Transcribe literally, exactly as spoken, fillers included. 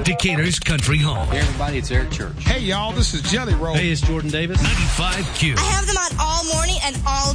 Decatur's country home. Hey, everybody, it's Eric Church. Hey, y'all, this is Jelly Roll. Hey, it's Jordan Davis. ninety-five Q. I have them on all morning and all